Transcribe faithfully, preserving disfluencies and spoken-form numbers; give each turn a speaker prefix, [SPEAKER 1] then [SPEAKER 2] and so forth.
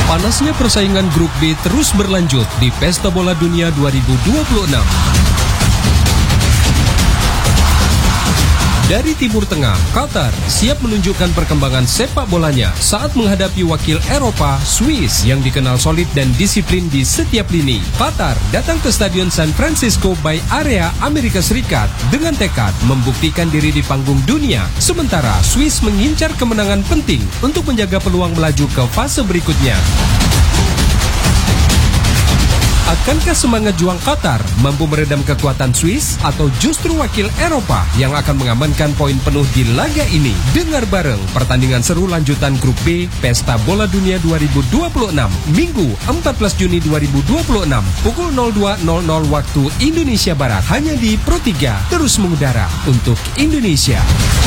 [SPEAKER 1] Panasnya persaingan Grup B terus berlanjut di Pesta Bola Dunia dua ribu dua puluh enam. Dari Timur Tengah, Qatar siap menunjukkan perkembangan sepak bolanya saat menghadapi wakil Eropa, Swiss, yang dikenal solid dan disiplin di setiap lini. Qatar datang ke Stadion San Francisco Bay Area, Amerika Serikat dengan tekad membuktikan diri di panggung dunia. Sementara Swiss mengincar kemenangan penting untuk menjaga peluang melaju ke fase berikutnya. Akankah semangat juang Qatar mampu meredam kekuatan Swiss atau justru wakil Eropa yang akan mengamankan poin penuh di laga ini? Dengar bareng pertandingan seru lanjutan Grup B Pesta Bola Dunia dua ribu dua puluh enam Minggu empat belas Juni dua ribu dua puluh enam pukul nol dua nol nol waktu Indonesia Barat hanya di Pro tiga, terus mengudara untuk Indonesia.